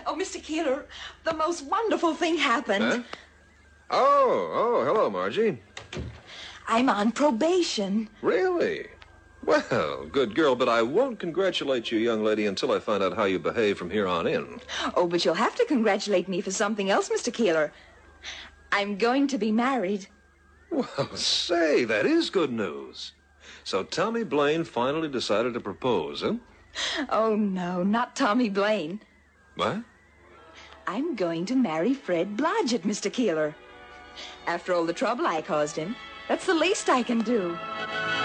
Oh, Mr. Keeler, the most wonderful thing happened. Huh? Oh, hello, Margie. I'm on probation. Really? Well, good girl, but I won't congratulate you, young lady, until I find out how you behave from here on in. Oh, but you'll have to congratulate me for something else, Mr. Keeler. I'm going to be married. Well, say, that is good news. So Tommy Blaine finally decided to propose, huh? Oh, no, not Tommy Blaine. What? I'm going to marry Fred Blodgett, Mr. Keeler. After all the trouble I caused him, that's the least I can do.